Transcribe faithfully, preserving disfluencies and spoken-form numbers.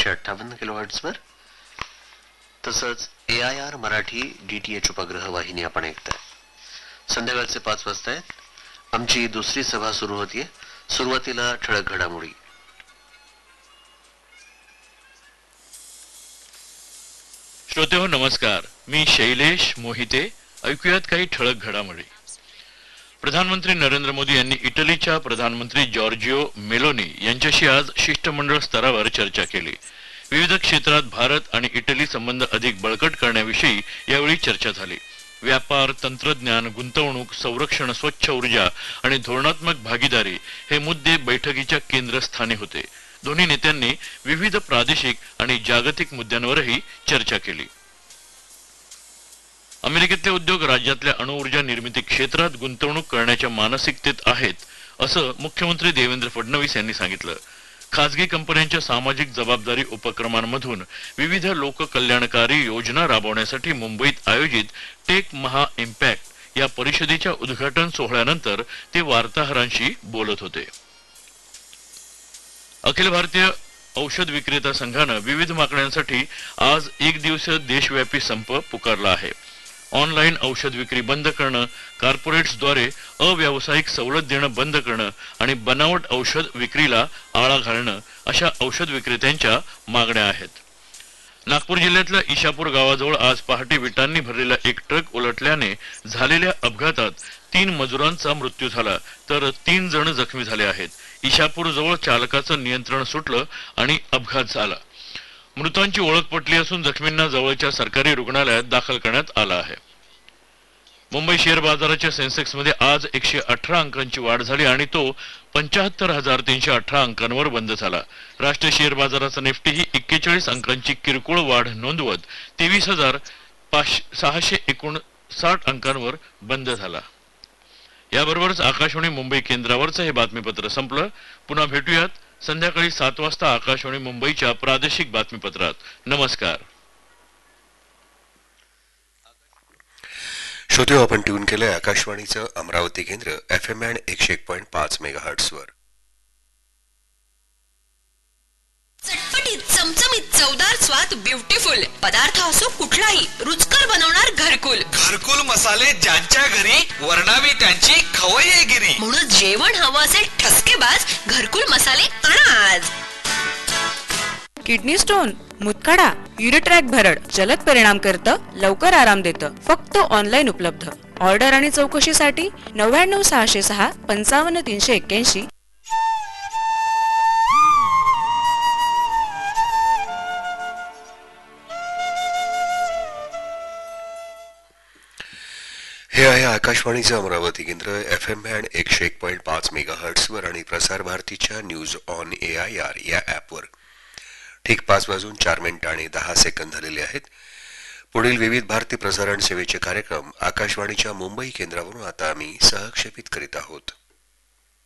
एकशे अठ्ठावन्न किलोहर्ट्झवर, तसंच ए I R Marathi D T H उपग्रह वाहिनी आपण ऐकताय. संध्याकाळचे पाच वाजता आहेत. आमची दुसरी सभा सुरू होतीये. सुरुवातीला ठळक घडामोडी. श्रोते हो नमस्कार, मी शैलेश मोहिते. ऐकूयात काही ठळक घडामोडी. प्रधानमंत्री नरेंद्र मोदी यांनी इटलीच्या प्रधानमंत्री जॉर्जिओ मेलोनी यांच्याशी आज शिष्टमंडळ स्तरावर चर्चा केली. विविध क्षेत्रात भारत आणि इटली संबंध अधिक बळकट करण्याविषयी यावेळी चर्चा झाली. व्यापार, तंत्रज्ञान, गुंतवणूक, संरक्षण, स्वच्छ ऊर्जा आणि धोरणात्मक भागीदारी हे मुद्दे बैठकीच्या केंद्रस्थानी होते. दोन्ही नेत्यांनी विविध प्रादेशिक आणि जागतिक मुद्द्यांवरही चर्चा केली. अमेरिकेतले उद्योग राज्यातल्या अणुऊर्जा निर्मिती क्षेत्रात गुंतवणूक करण्याच्या मानसिकतेत आहेत, असं मुख्यमंत्री देवेंद्र फडणवीस यांनी सांगितलं. खासगी कंपन्यांच्या सामाजिक जबाबदारी उपक्रमांमधून विविध लोककल्याणकारी योजना राबवण्यासाठी मुंबईत आयोजित टेक महा इम्पॅक्ट या परिषदेच्या उद्घाटन सोहळ्यानंतर ते वार्ताहरांशी बोलत होते. अखिल भारतीय औषध विक्रेता संघानं विविध मागण्यांसाठी आज एक दिवसीय देशव्यापी संप पुकारला आहे. ऑनलाईन औषध विक्री बंद करणं, कॉर्पोरेट्सद्वारे अव्यावसायिक सवलत देणं बंद करणं आणि बनावट औषध विक्रीला आळा घालणं अशा औषध विक्रेत्यांच्या मागण्या आहेत. नागपूर जिल्ह्यातल्या इशापूर गावाजवळ आज पहाटे विटांनी भरलेला एक ट्रक उलटल्याने झालेल्या अपघातात तीन मजुरांचा मृत्यू झाला, तर तीन जण जखमी झाले आहेत. इशापूर जवळ चालकाचं नियंत्रण सुटलं आणि अपघात झाला. मृतांची ओळख पटली असून जखमींना जवळच्या सरकारी रुग्णालयात दाखल करण्यात आलं आहे. मुंबई शेअर बाजाराच्या सेन्सेक्स मध्ये आज एकशे अठरा अंकांची वाढ झाली आणि तो पंचाहत्तर हजार तीनशे अठरा अंकांवर बंद झाला. राष्ट्रीय शेअर बाजाराचा निफ्टी ही एक्केचाळीस अंकांची किरकोळ वाढ नोंदवत तेवीस हजार सहाशे एकोणसाठ अंकांवर बंद झाला. याबरोबरच आकाशवाणी मुंबई केंद्रावरचं हे बातमीपत्र संपलं. पुन्हा भेटूयात संध्याकाळी सात वाजता आकाशवाणी मुंबईच्या प्रादेशिक बातमीपत्रात. नमस्कार. श्रोते, आपण ट्यून केलंय आकाशवाणीचं अमरावती केंद्र एफ एम अँड एकशे एक पॉईंट पाच मेगाहर्ट्झवर. चटपटीत, चमचमीत, चवदार स्वाद, ब्युटिफुल पदार्थ असो कुठलाही, रुचकर बनवणार घरकुल. घरकुल मसाले ज्यांच्या घरी, वर्णावी त्यांची खवय्येगिरी. म्हणून जेवण हवं असेल ठसकेबाज, घरकुल मसाले आणा आज. किडनी स्टोन, मुतखडा, युरिट्रॅक भरड जलद परिणाम करतं, लवकर आराम देतं. फक्त ऑनलाईन उपलब्ध. ऑर्डर आणि चौकशीसाठी नव्याण्णव सहाशे सहा पंचावन्न तीनशे एक्क्याऐंशी. हे आहे आकाशवाणीचं अमरावती केंद्र एफ एम अँड एकशे एक पॉईंट पाच मेगाहर्ट्झवर आणि प्रसार भारतीच्या news on A I R या ॲपवर. ठीक पाच वाजून चार मिनिटं आणि दहा सेकंद झालेले आहेत. पुढील विविध भारती प्रसारण सेवेचे कार्यक्रम आकाशवाणीच्या मुंबई केंद्रावरून आता आम्ही सहक्षेपित करीत आहोत.